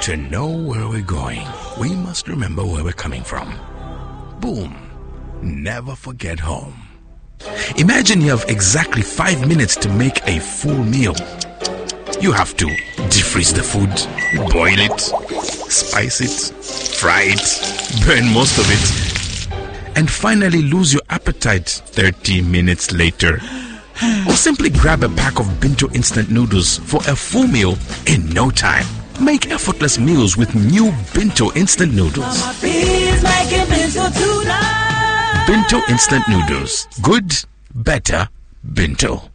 To know where we're going, we must remember where we're coming from. Boom. Never forget home. Imagine you have exactly 5 minutes to make a full meal. You have to defreeze the food, boil it, spice it, fry it, burn most of it, and finally lose your appetite 30 minutes later. Or simply grab a pack of Binto instant noodles for a full meal in no time. Make effortless meals with new Binto instant noodles. Binto instant noodles. Good, better, Binto.